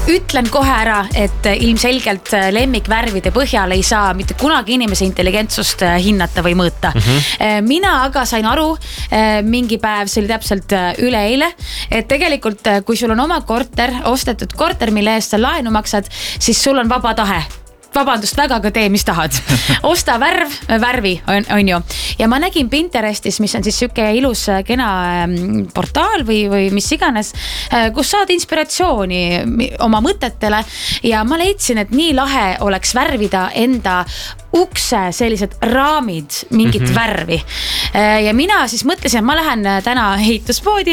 ütlen kohe ära, et ilmselgelt lemmikvärvide põhjal ei saa mitte kunagi inimese intelligentsust hinnata või mõõta. Mina aga sain aru mingi päev, see oli täpselt üleeile, et tegelikult kui sul on oma korter, ostetud korter, mille eest sa laenu maksad, siis sul on vaba tahe. Vabandust, väga ka tee, mis tahad. Osta värvi on ju. Ja ma nägin Pinterestis, mis on siis süke ilus kena portaal või mis iganes, kus saad inspiratsiooni oma mõtetele ja ma leidsin, et nii lahe oleks värvida enda ukse sellised raamid, mingit värvi. Ja mina siis mõtlesin, et ma lähen täna ehituspoodi,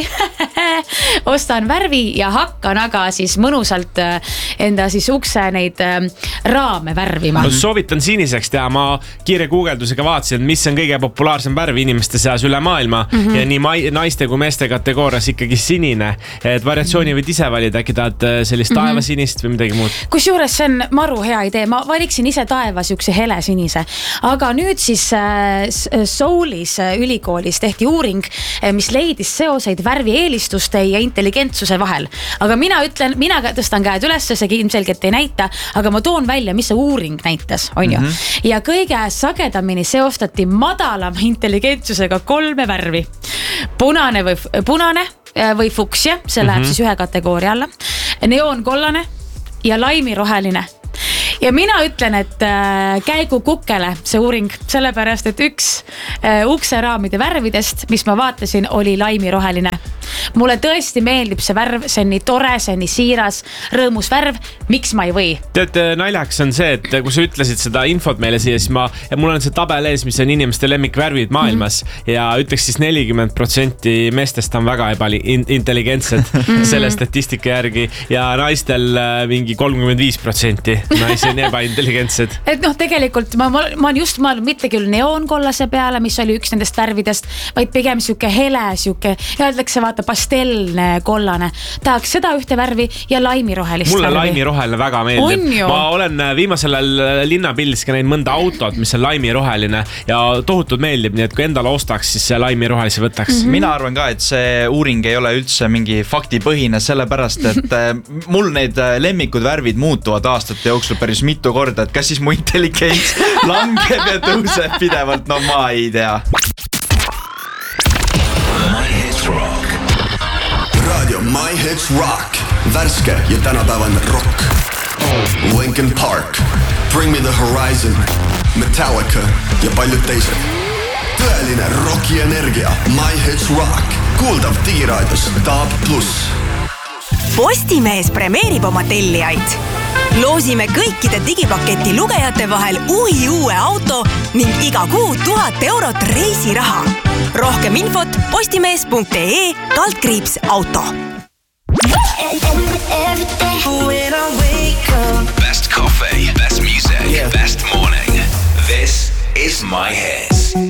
ostan värvi ja hakkan aga siis mõnusalt enda siis ukse neid raame värvima. Ma soovitan siniseks teha, ma kiire guugeldusega vaatasin, mis on kõige populaarsem värv inimeste seas üle maailma ja nii naiste kui meeste kategoorias ikkagi sinine, et variatsiooni võid ise valida, äkki tahad sellist taevasinist või midagi muud. Kusjuures see on maru hea idee, ma valiksin ise taevas üks hele sinise. Aga nüüd siis Soulis ülikoolis tehti uuring, mis leidis seoseid värvieelistuste ja intelligentsuse vahel. Aga mina tõstan käed üles, see ilmselgelt ei näita, aga ma toon välja, mis see uuring näitas, on ju. Ja kõige sagedamini seostati madalama intelligentsusega 3 värvi. Punane või fuksia, see läheb siis ühe kategooria alla. Neoonkollane ja laimiroheline. Ja mina ütlen, et käigu kukele see uuring, sellepärast, et üks ukseraamide värvidest, mis ma vaatasin, oli laimiroheline. Mulle tõesti meeldib see värv, see on nii tore, see on nii siiras, rõõmus värv, miks ma ei või? Tead, naljaks on see, et kui sa ütlesid seda infot meile siia, siis mul on see tabel ees, mis on inimeste lemmikvärvid maailmas ja ütleks siis 40% meestest on väga intelligentsed selle statistika järgi ja naistel mingi 35% naisi on ebaintelligentsed. Et tegelikult ma olen just mitte küll neoonkollase peale, mis oli üks nendest värvidest, vaid pigem süke hele, süke, ja ütleks vaata pastelne kollane. Tahaks seda ühte värvi ja laimirohelist mulle värvi. Laimiroheline väga meeldib. Ma olen viimasel linnapildis ka näinud mõnda autot, mis on laimiroheline ja tohutult meeldib, nii et kui endale ostaks, siis see laimirohelise võtaks. Mina arvan ka, et see uuring ei ole üldse mingi faktipõhine, sellepärast, et mul need lemmikud värvid muutuvad aastate jooksul päris mitu korda, et kas siis mu intelligents langeb ja tõuseb pidevalt, no ma ei tea. My Hits Rock. Radio My Hits Rock. Värske ja tänapäevane rock. Linkin Park, Bring Me The Horizon, Metallica ja paljud teised. Tõeline rocki energia. My Hits Rock. Kuuldav digiraadios DAB+. Postimees premeerib oma tellijaid. Loosime kõikide digipaketi lugejate vahel uue auto ning iga kuu 1000 eurot reisiraha. Rohkem infot postimees.ee/auto. Every day when I wake